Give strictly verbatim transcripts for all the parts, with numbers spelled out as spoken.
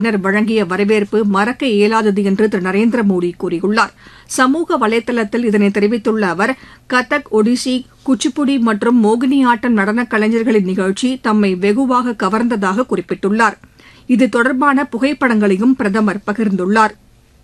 பின்னர் வழங்கிய வரவேற்பு மறக்க இயலாதது என்று திரு நரேந்திர மோடி கூறியுள்ளார். சமூக வலைதளத்தில் இதனை தெரிவித்துள்ள அவர், கதக், ஒடிசி, குச்சிப்புடி மற்றும் மோகினியாட்டம் நடனக் கலைஞர்களின் நிகழ்ச்சி தம்மை வெகுவாக கவர்ந்ததாக குறிப்பிட்டுள்ளார். இது தொடர்பான புகைப்படங்களையும் பிரதமர் பகிர்ந்துள்ளார்.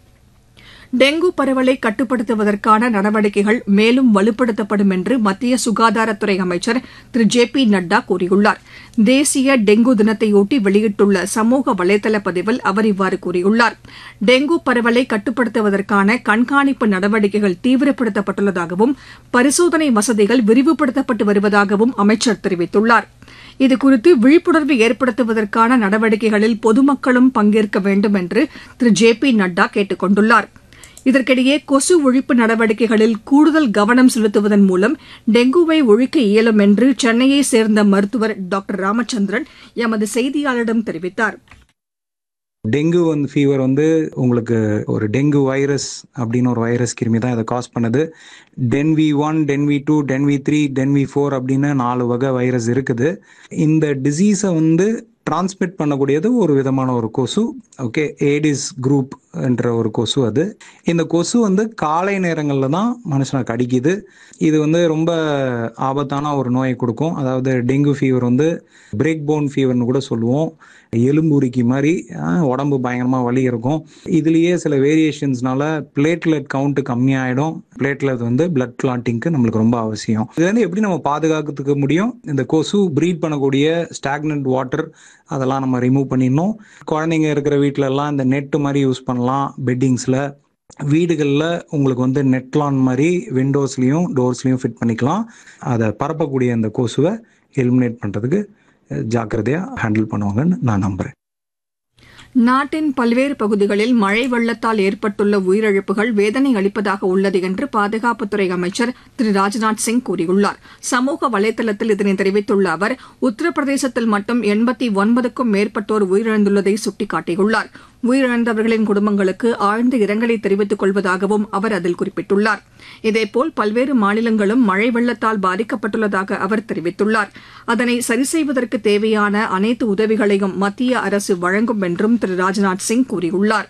டெங்கு பரவலை கட்டுப்படுத்துவதற்கான நடவடிக்கைகள் மேலும் வலுப்படுத்தப்படும் என்று மத்திய சுகாதாரத்துறை அமைச்சர் திரு ஜே பி நட்டா கூறியுள்ளார். தேசிய டெங்கு தினத்தையொட்டி வெளியிட்டுள்ள சமூக வலைதள பதிவில் அவர் இவ்வாறு கூறியுள்ளார். டெங்கு பரவலை கட்டுப்படுத்துவதற்கான கண்காணிப்பு நடவடிக்கைகள் தீவிரப்படுத்தப்பட்டுள்ளதாகவும் பரிசோதனை வசதிகள் விரிவுபடுத்தப்பட்டு வருவதாகவும் அமைச்சர் தெரிவித்துள்ளார். இதுகுறித்து விழிப்புணர்வு ஏற்படுத்துவதற்கான நடவடிக்கைகளில் பொதுமக்களும் பங்கேற்க வேண்டும் என்று திரு ஜே பி நட்டா கேட்டுக் கொண்டுள்ளார். இதற்கிடையே கொசு ஒழிப்பு நடவடிக்கைகளில் கூடுதல் கவனம் செலுத்துவதன் மூலம் டெங்குவை ஒழிக்க இயலும் என்று சென்னையைச் சேர்ந்த மருத்துவர் டாக்டர் ராமச்சந்திரன் எமது செய்தியாளரிடம் தெரிவித்தார். டெங்கு வந்து ஃபீவர் வந்து உங்களுக்கு ஒரு டெங்கு வைரஸ் அப்படின்னு ஒரு வைரஸ் கிருமி தான் இதை காஸ் பண்ணுது. DENV one, DENV two, DENV three, DENV four அப்படின்னு நாலு வகை வைரஸ் இருக்குது. இந்த டிசீஸை வந்து டிரான்ஸ்மிட் பண்ணக்கூடியது ஒரு விதமான ஒரு கொசு. ஓகே, ஏடிஸ் குரூப் என்ற ஒரு கொசு. அது இந்த கொசு வந்து காலை நேரங்களில் தான் மனுஷனை கடிக்குது. இது வந்து ரொம்ப ஆபத்தான ஒரு நோயை கொடுக்கும். அதாவது டெங்கு ஃபீவர் வந்து பிரேக் போன் ஃபீவர்னு கூட சொல்லுவோம். எலும்புரிக்கி மாதிரி உடம்பு பயங்கரமாக வலி இருக்கும். இதுலேயே சில வேரியேஷன்ஸ்னால பிளேட்லெட் கவுண்ட் கம்மியாயிடும். பிளேட்லெட் வந்து பிளட் கிளாட்டிங்க்கு நம்மளுக்கு ரொம்ப அவசியம். இது வந்து எப்படி நம்ம பாதுகாத்துக்க முடியும்? இந்த கொசு ப்ரீட் பண்ணக்கூடிய ஸ்டாக்னன்ட் வாட்டர் அதெல்லாம் நம்ம ரிமூவ் பண்ணிடணும். குழந்தைங்க இருக்கிற வீட்டில எல்லாம் இந்த நெட்டு மாதிரி யூஸ் பண்ணலாம். பெட்டிங்ஸில், வீடுகளில் உங்களுக்கு வந்து நெட்லான் மாதிரி விண்டோஸ்லையும் டோர்ஸ்லையும் ஃபிட் பண்ணிக்கலாம். அதை பரப்பக்கூடிய அந்த கொசுவை எலிமினேட் பண்ணுறதுக்கு ஜாக்கிரதையாக ஹேண்டில் பண்ணுவாங்கன்னு நான் நம்புகிறேன். நாட்டின் பல்வேறு பகுதிகளில் மழை வெள்ளத்தால் ஏற்பட்டுள்ள உயிரிழப்புகள் வேதனை அளிப்பதாக உள்ளது என்று பாதுகாப்புத்துறை அமைச்சர் திரு ராஜ்நாத் சிங் கூறியுள்ளார். சமூக வலைதளத்தில் இதனை தெரிவித்துள்ள அவர், உத்தரப்பிரதேசத்தில் மட்டும் எண்பத்தி ஒன்பதுக்கும் மேற்பட்டோர் உயிரிழந்துள்ளதை சுட்டிக்காட்டியுள்ளார். உயிரிழந்தவர்களின் குடும்பங்களுக்கு ஆழ்ந்த இரங்கலை தெரிவித்துக் கொள்வதாகவும் அவர் அதில் குறிப்பிட்டுள்ளார். இதேபோல் பல்வேறு மாநிலங்களும் மழை வெள்ளத்தால் பாதிக்கப்பட்டுள்ளதாக அவர் தெரிவித்துள்ளார். அதனை சரிசெய்வதற்கு தேவையான அனைத்து உதவிகளையும் மத்திய அரசு வழங்கும் என்றும் திரு ராஜ்நாத் சிங் கூறியுள்ளார்.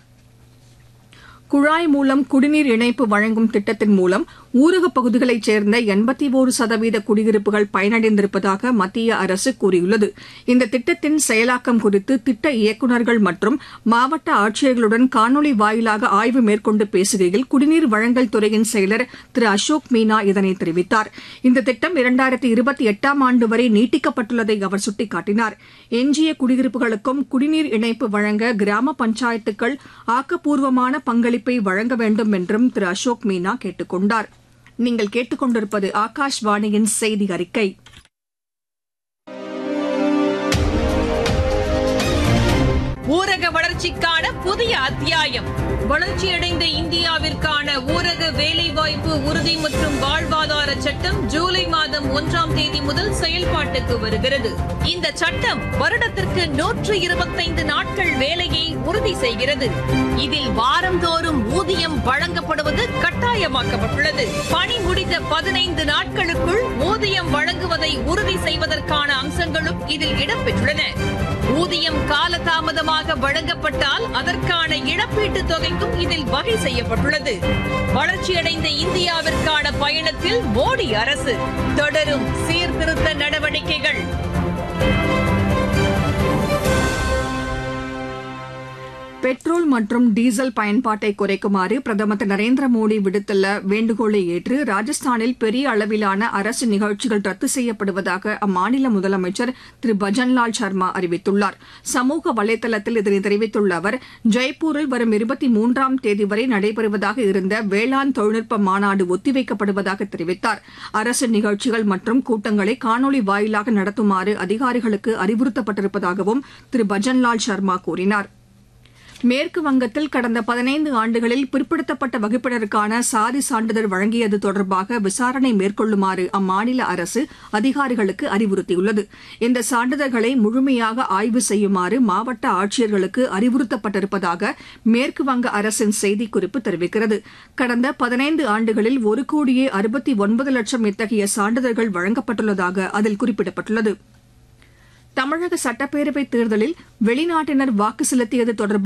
குழாய் மூலம் குடிநீர் இணைப்பு வழங்கும் திட்டத்தின் மூலம் ஊரகப் பகுதிகளைச் சேர்ந்த எண்பத்தி ஒரு சதவீத குடியிருப்புகள் பயனடைந்திருப்பதாக மத்திய அரசு கூறியுள்ளது. இந்த திட்டத்தின் செயலாக்கம் குறித்து திட்ட இயக்குநர்கள் மற்றும் மாவட்ட ஆட்சியர்களுடன் காணொலி வாயிலாக ஆய்வு மேற்கொண்டு பேசுகையில் குடிநீர் வழங்கல் துறையின் செயலர் திரு அசோக் மீனா இதனை தெரிவித்தார். இந்த திட்டம் இரண்டாயிரத்தி இருபத்தி எட்டாம் ஆண்டு வரை நீட்டிக்கப்பட்டுள்ளதை அவர் சுட்டிக்காட்டினார். எஞ்சிய குடியிருப்புகளுக்கும் குடிநீர் இணைப்பு வழங்க கிராம பஞ்சாயத்துக்கள் ஆக்கப்பூர்வமான பங்களிப்பை வழங்க வேண்டும் என்றும் திரு அசோக் மீனா கேட்டுக் கொண்டார். நீங்கள் கேட்டுக்கொண்டிருப்பது ஆகாஷ்வாணியின் செய்தி அறிக்கை. ஊரக வளர்ச்சிக்கான புதிய அத்தியாயம். வளர்ச்சியடைந்த இந்தியாவிற்கான ஊரக வேலைவாய்ப்பு உறுதி மற்றும் வாழ்வாதார சட்டம் ஜூலை மாதம் ஒன்றாம் தேதி முதல் செயல்பாட்டுக்கு வருகிறது. இந்த சட்டம் வருடத்திற்கு நூற்று இருபத்தைந்து நாட்கள் வேலையை உறுதி செய்கிறது. இதில் வாரந்தோறும் ஊதியம் வழங்கப்படுவது கட்டாயமாக்கப்பட்டுள்ளது. பணி முடிந்த பதினைந்து நாட்களுக்குள் ஊதியம் வழங்குவதை உறுதி செய்வதற்கான அம்சங்களும் இதில் இடம்பெற்றுள்ளன. ஊதியம் காலதாமதமாக வழங்கப்பட்டால் அதற்கான இழப்பீட்டுத் தொகைக்கும் இதில் வகை செய்யப்பட்டுள்ளது. வளர்ச்சியடைந்த இந்தியாவிற்கான பயணத்தில் மோடி அரசு தொடரும் சீர்திருத்த நடவடிக்கைகள். பெட்ரோல் மற்றும் டீசல் பயன்பாட்டை குறைக்குமாறு பிரதமர் திரு நரேந்திர மோடி விடுத்துள்ள வேண்டுகோளை ஏற்று ராஜஸ்தானில் பெரிய அளவிலான அரசு நிகழ்ச்சிகள் ரத்து செய்யப்படுவதாக அம்மாநில முதலமைச்சர் திரு பஜன்லால் சர்மா அறிவித்துள்ளார். சமூக வலைதளத்தில் இதனை தெரிவித்துள்ள அவர், ஜெய்ப்பூரில் வரும் இருபத்தி மூன்றாம் தேதி வரை நடைபெறுவதாக இருந்த வேளாண் தொழில்நுட்ப மாநாடு ஒத்திவைக்கப்படுவதாக தெரிவித்தார். அரசு நிகழ்ச்சிகள் மற்றும் கூட்டங்களை காணொலி வாயிலாக நடத்துமாறு அதிகாரிகளுக்கு அறிவுறுத்தப்பட்டிருப்பதாகவும் திரு பஜன்லால் சர்மா கூறினார். மேற்கு வங்கத்தில் கடந்த பதினைந்து ஆண்டுகளில் பிற்படுத்தப்பட்ட வகுப்பினருக்கான சாதி சான்றிதழ் வழங்கியது தொடர்பாக விசாரணை மேற்கொள்ளுமாறு அம்மாநில அரசு அதிகாரிகளுக்கு அறிவுறுத்தியுள்ளது. இந்த சான்றிதழ்களை முழுமையாக ஆய்வு செய்யுமாறு மாவட்ட ஆட்சியர்களுக்கு அறிவுறுத்தப்பட்டிருப்பதாக மேற்கு வங்க அரசின் செய்திக்குறிப்பு தெரிவிக்கிறது. கடந்த பதினைந்து ஆண்டுகளில் ஒரு கோடியே அறுபத்தி ஒன்பது லட்சம் இத்தகைய சான்றிதழ்கள் வழங்கப்பட்டுள்ளதாக அதில் குறிப்பிடப்பட்டுள்ளது. தமிழக சட்டப்பேரவைத் தேர்தலில் வெளிநாட்டினர் வாக்கு செலுத்தியது தொடர்பாக